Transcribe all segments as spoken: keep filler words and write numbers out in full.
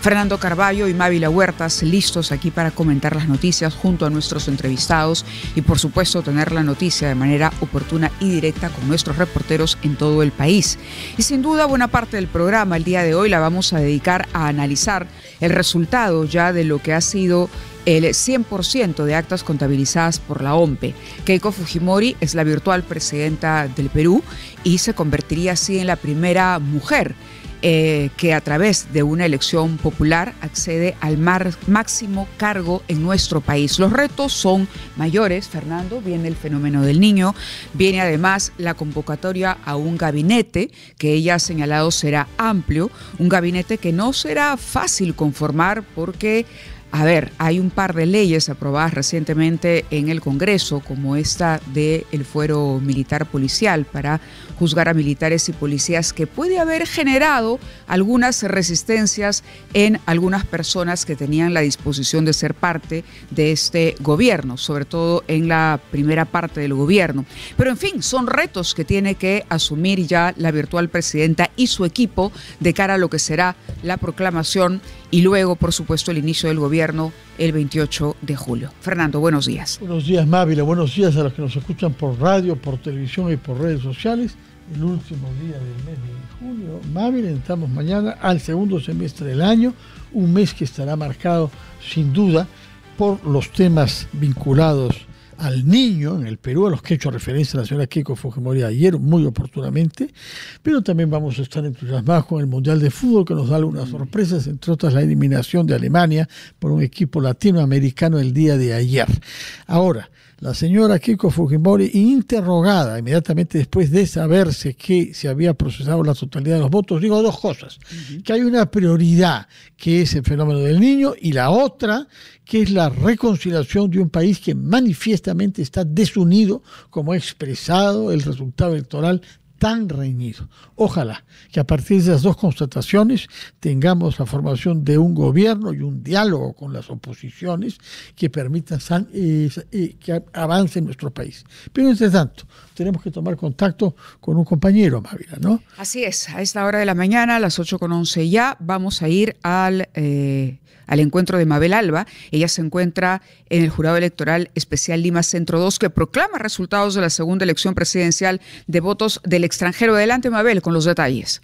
Fernando Carballo y Mávila Huertas listos aquí para comentar las noticias junto a nuestros entrevistados y por supuesto tener la noticia de manera oportuna y directa con nuestros reporteros en todo el país. Y sin duda buena parte del programa el día de hoy la vamos a dedicar a analizar el resultado ya de lo que ha sido el cien por ciento de actas contabilizadas por la O M P E. Keiko Fujimori es la virtual presidenta del Perú y se convertiría así en la primera mujer eh, que a través de una elección popular accede al mar, máximo cargo en nuestro país. Los retos son mayores, Fernando, viene el fenómeno del niño, viene además la convocatoria a un gabinete que ella ha señalado será amplio, un gabinete que no será fácil conformar porque a ver, hay un par de leyes aprobadas recientemente en el Congreso, como esta del fuero militar policial para juzgar a militares y policías, que puede haber generado algunas resistencias en algunas personas que tenían la disposición de ser parte de este gobierno, sobre todo en la primera parte del gobierno. Pero en fin, son retos que tiene que asumir ya la virtual presidenta y su equipo de cara a lo que será la proclamación y luego, por supuesto, el inicio del gobierno el veintiocho de julio. Fernando, buenos días. Buenos días, Mávila. Buenos días a los que nos escuchan por radio, por televisión y por redes sociales. El último día del mes de junio, Mávila, entramos mañana al segundo semestre del año, un mes que estará marcado sin duda por los temas vinculados al niño en el Perú, a los que ha hecho referencia la señora Keiko Fujimori ayer muy oportunamente, pero también vamos a estar entusiasmados con el Mundial de Fútbol, que nos da algunas sorpresas, entre otras la eliminación de Alemania por un equipo latinoamericano el día de ayer. Ahora, la señora Keiko Fujimori, interrogada inmediatamente después de saberse que se había procesado la totalidad de los votos, digo dos cosas, uh-huh. que hay una prioridad que es el fenómeno del niño y la otra que es la reconciliación de un país que manifiestamente está desunido, como ha expresado el resultado electoral tan reñido. Ojalá que a partir de esas dos constataciones tengamos la formación de un gobierno y un diálogo con las oposiciones que permitan san, eh, eh, que avance en nuestro país. Pero entre tanto, tenemos que tomar contacto con un compañero, Mávila, ¿no? Así es, a esta hora de la mañana, a las ocho con once ya, vamos a ir al... Eh... al encuentro de Mabel Alba. Ella se encuentra en el Jurado Electoral Especial Lima Centro dos, que proclama resultados de la segunda elección presidencial de votos del extranjero. Adelante, Mabel, con los detalles.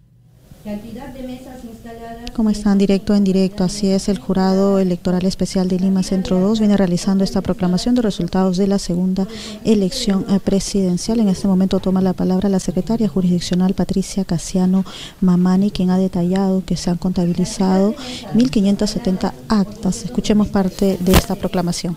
Cantidad de mesas instaladas. ¿Cómo están? Directo en directo, así es, el Jurado Electoral Especial de Lima Centro dos viene realizando esta proclamación de resultados de la segunda elección presidencial. En este momento toma la palabra la secretaria jurisdiccional Patricia Casiano Mamani, quien ha detallado que se han contabilizado mil quinientas setenta actas. Escuchemos parte de esta proclamación.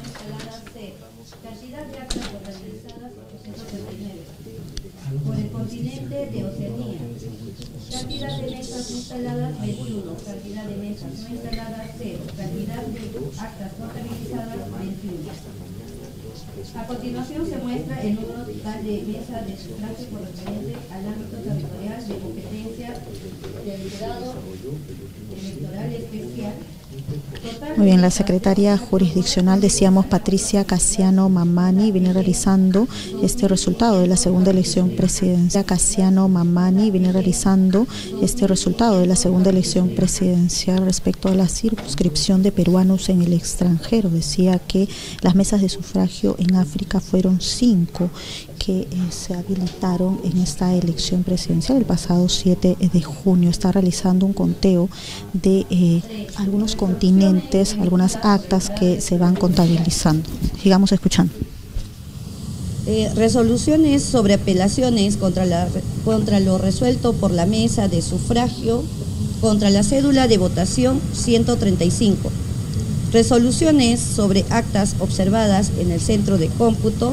Por el continente de Oceanía. Cantidad de mesas instaladas veintiuno, cantidad de mesas no instaladas cero, cantidad de actas contabilizadas veintiuno. A continuación se muestra el número total de mesas de sufragio correspondiente al ámbito territorial de competencia del Jurado Electoral Especial. Muy bien, la secretaria jurisdiccional, decíamos, Patricia Casiano Mamani, viene realizando este resultado de la segunda elección presidencial. Casiano Mamani viene realizando este resultado de la segunda elección presidencial respecto a la circunscripción de peruanos en el extranjero. Decía que las mesas de sufragio en África fueron cinco que eh, se habilitaron en esta elección presidencial el pasado siete de junio. Está realizando un conteo de eh, algunos continentes, algunas actas que se van contabilizando. Sigamos escuchando. Eh, resoluciones sobre apelaciones contra, la, contra lo resuelto por la mesa de sufragio, contra la cédula de votación ciento treinta y cinco. Resoluciones sobre actas observadas en el centro de cómputo.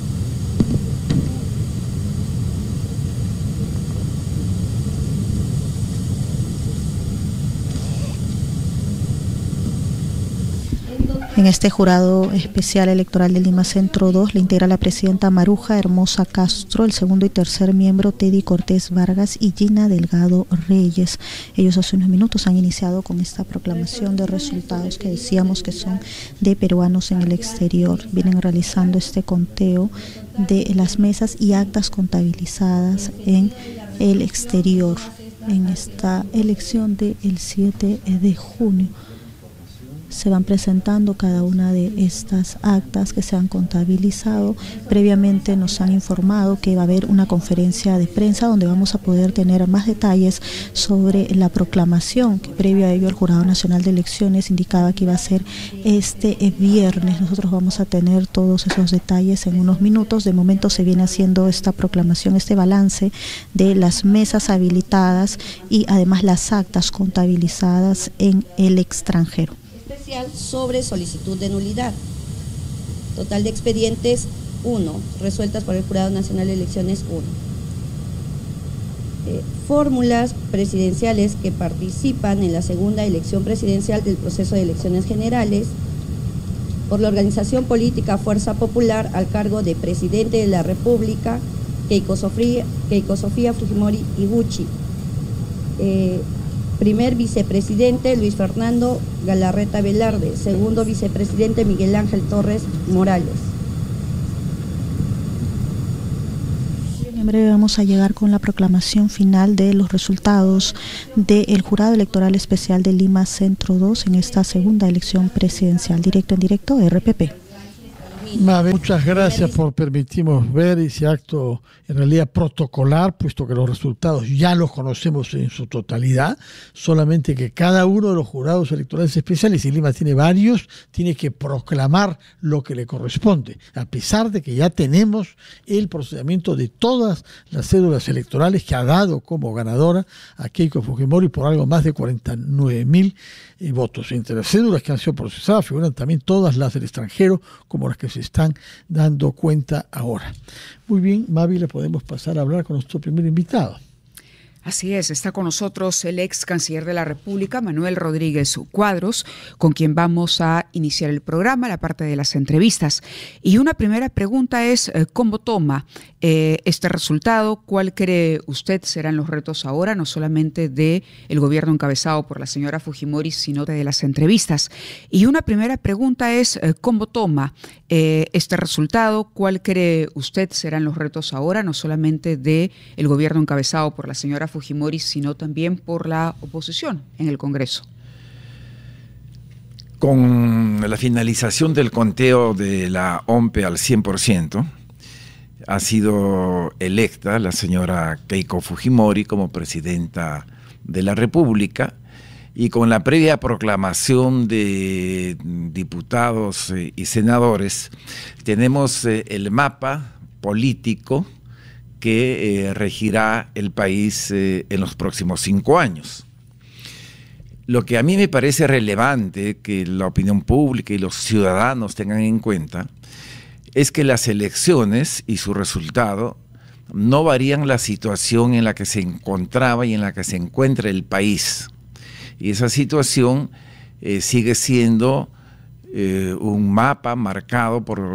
En este jurado especial electoral de Lima Centro dos le integra la presidenta Maruja Hermosa Castro, el segundo y tercer miembro Teddy Cortés Vargas y Gina Delgado Reyes. Ellos hace unos minutos han iniciado con esta proclamación de resultados que decíamos que son de peruanos en el exterior. Vienen realizando este conteo de las mesas y actas contabilizadas en el exterior. en esta elección del siete de junio. Se van presentando cada una de estas actas que se han contabilizado. Previamente nos han informado que va a haber una conferencia de prensa donde vamos a poder tener más detalles sobre la proclamación, que previo a ello el Jurado Nacional de Elecciones indicaba que iba a ser este viernes. Nosotros vamos a tener todos esos detalles en unos minutos. De momento se viene haciendo esta proclamación, este balance de las mesas habilitadas y además las actas contabilizadas en el extranjero. Sobre solicitud de nulidad. Total de expedientes uno, resueltas por el Jurado Nacional de Elecciones uno. Eh, fórmulas presidenciales que participan en la segunda elección presidencial del proceso de elecciones generales por la organización política Fuerza Popular al cargo de Presidente de la República, Keiko Sofía, Keiko Sofía Fujimori Iguchi. Eh, Primer vicepresidente, Luis Fernando Galarreta Velarde. Segundo vicepresidente, Miguel Ángel Torres Morales. En breve vamos a llegar con la proclamación final de los resultados del Jurado Electoral Especial de Lima Centro dos en esta segunda elección presidencial. Directo en directo, R P P. Mabe, muchas gracias por permitirnos ver ese acto en realidad protocolar, puesto que los resultados ya los conocemos en su totalidad, solamente que cada uno de los jurados electorales especiales, y Lima tiene varios, tiene que proclamar lo que le corresponde, a pesar de que ya tenemos el procedimiento de todas las cédulas electorales que ha dado como ganadora a Keiko Fujimori por algo más de cuarenta y nueve mil eh, votos. Entre las cédulas que han sido procesadas figuran también todas las del extranjero, como las que se están dando cuenta ahora. Muy bien, Mavi, le podemos pasar a hablar con nuestro primer invitado. Así es, está con nosotros el ex canciller de la República, Manuel Rodríguez Cuadros, con quien vamos a iniciar el programa, la parte de las entrevistas. Y una primera pregunta es, ¿cómo toma eh, este resultado? ¿Cuál cree usted serán los retos ahora, no solamente del gobierno encabezado por la señora Fujimori, sino de las entrevistas? Y una primera pregunta es, ¿cómo toma eh, este resultado? ¿Cuál cree usted serán los retos ahora, no solamente del gobierno encabezado por la señora Fujimori, sino también por la oposición en el Congreso? Con la finalización del conteo de la O M P E al cien por ciento, ha sido electa la señora Keiko Fujimori como presidenta de la República, y con la previa proclamación de diputados y senadores, tenemos el mapa político que eh, regirá el país eh, en los próximos cinco años. Lo que a mí me parece relevante que la opinión pública y los ciudadanos tengan en cuenta es que las elecciones y su resultado no varían la situación en la que se encontraba y en la que se encuentra el país. Y esa situación eh, sigue siendo eh, un mapa marcado por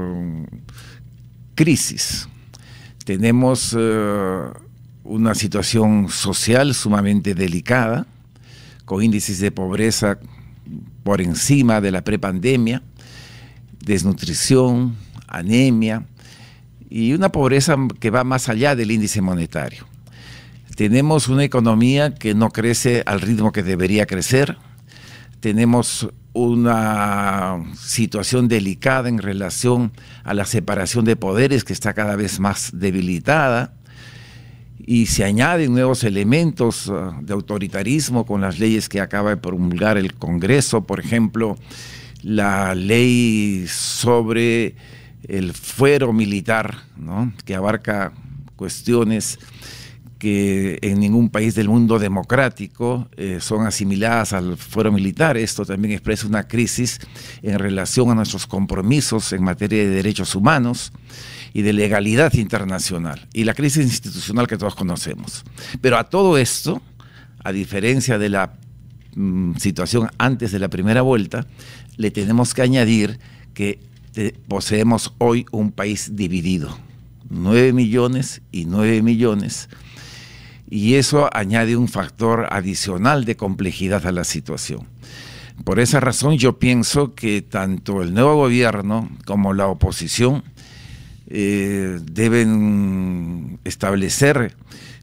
crisis. Tenemos uh, una situación social sumamente delicada, con índices de pobreza por encima de la prepandemia, desnutrición, anemia y una pobreza que va más allá del índice monetario. Tenemos una economía que no crece al ritmo que debería crecer. Tenemos una situación delicada en relación a la separación de poderes que está cada vez más debilitada, y se añaden nuevos elementos uh, de autoritarismo con las leyes que acaba de promulgar el Congreso. Por ejemplo, la ley sobre el fuero militar, ¿no?, que abarca cuestiones que en ningún país del mundo democrático eh, son asimiladas al fuero militar. Esto también expresa una crisis en relación a nuestros compromisos en materia de derechos humanos y de legalidad internacional, y la crisis institucional que todos conocemos. Pero a todo esto, a diferencia de la mm, situación antes de la primera vuelta, le tenemos que añadir que te, poseemos hoy un país dividido, nueve millones y nueve millones, y eso añade un factor adicional de complejidad a la situación. Por esa razón yo pienso que tanto el nuevo gobierno como la oposición eh, deben establecer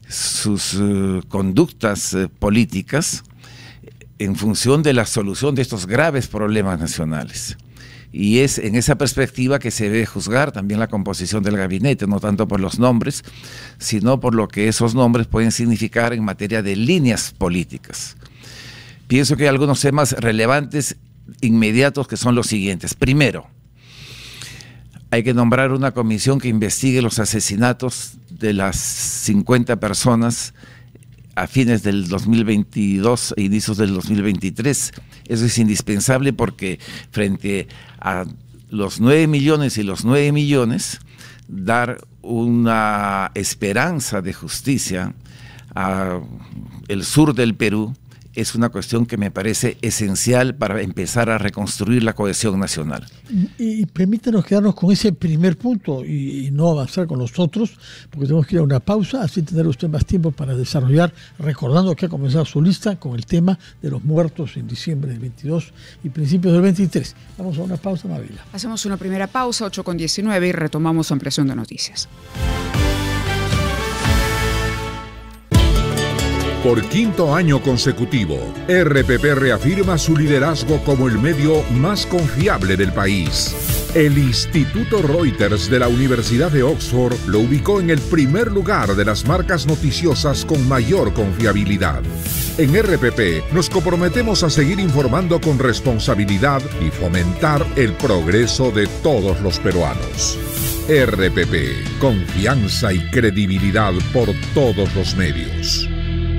sus uh, conductas uh, políticas en función de la solución de estos graves problemas nacionales. Y es en esa perspectiva que se debe juzgar también la composición del gabinete, no tanto por los nombres, sino por lo que esos nombres pueden significar en materia de líneas políticas. Pienso que hay algunos temas relevantes inmediatos que son los siguientes. Primero, hay que nombrar una comisión que investigue los asesinatos de las cincuenta personas a fines del dos mil veintidós e inicios del dos mil veintitrés. Eso es indispensable porque frente a los nueve millones y los nueve millones, dar una esperanza de justicia al sur del Perú es una cuestión que me parece esencial para empezar a reconstruir la cohesión nacional. Y, y permítanos quedarnos con ese primer punto y, y no avanzar con los otros, porque tenemos que ir a una pausa, así tendrá usted más tiempo para desarrollar, recordando que ha comenzado su lista con el tema de los muertos en diciembre del veintidós y principios del veintitrés. Vamos a una pausa, Mávila. Hacemos una primera pausa, ocho con diecinueve, y retomamos ampliación de noticias. Por quinto año consecutivo, R P P reafirma su liderazgo como el medio más confiable del país. El Instituto Reuters de la Universidad de Oxford lo ubicó en el primer lugar de las marcas noticiosas con mayor confiabilidad. En R P P nos comprometemos a seguir informando con responsabilidad y fomentar el progreso de todos los peruanos. R P P, confianza y credibilidad por todos los medios.